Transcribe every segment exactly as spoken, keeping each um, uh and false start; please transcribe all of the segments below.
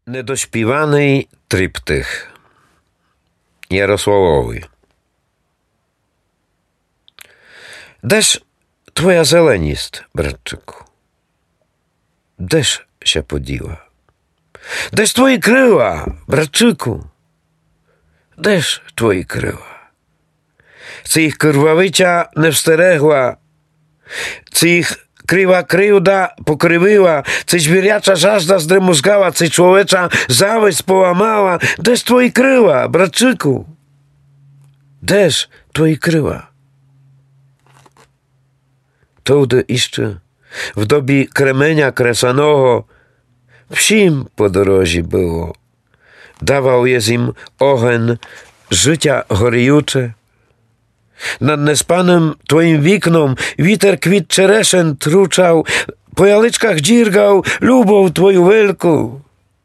Недоспіваний триптих Ярославові. Де ж твоя зеленість, братчику? Де ж się поділа? Де ж твої крила, братчику? Де ж твої крила? Це їх кривавиця не встерегла, це їх Krywa kryjda pokrywyła, coś zwierjacza żażda zdremuzgała, coś człowiecza zawieść połamała. Deż twoi kryła, bratczyku? Deż twoi kryła? Tudy jeszcze w dobie kremenia kresanego wsim po dorozi było. Dawał jest im ogień życia gorjucze. Nad nespanym twoim wiknom witer kwit czereszen truczał, po jalyczkach dzirgał lubą twoją wielką.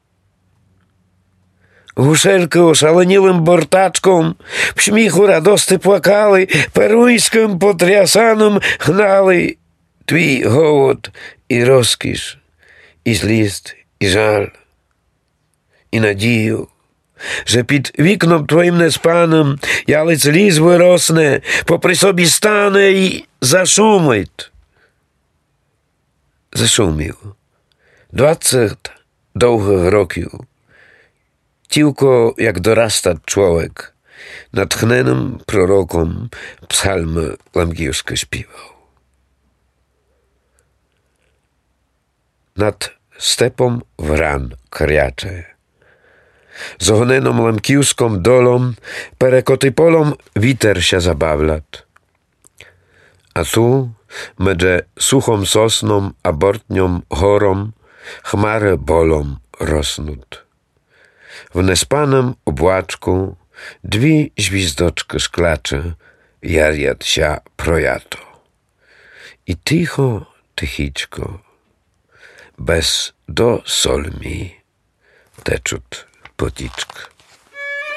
Guszelki oszaleniłym bortaczkom w śmichu radosty płakali, peruńskim potriasanym hnali twój hołod i rozkisz, i zlist, i żal, i nadzieję, że pід вікном твоїм неспаним ялиць ліс виросне, попри собі стане і зашумить. Зашумів. Двадцять довгих років. Тільки, як дорasta człowiek, natchnionym prorokom psalmy lamkівські śpiewał. Nad stepą wran kriacze. Z ognioną lamkівськą dolą, perekoty polom witer się zabawlat. A tu, między suchą sosną a bortnią chorą, chmary bolą rosnut. W nespanym obłaczku dwie zwizdoczki szklacze jarjat się projato. I ticho, tychiczko, bez do solmi teczut poticzk.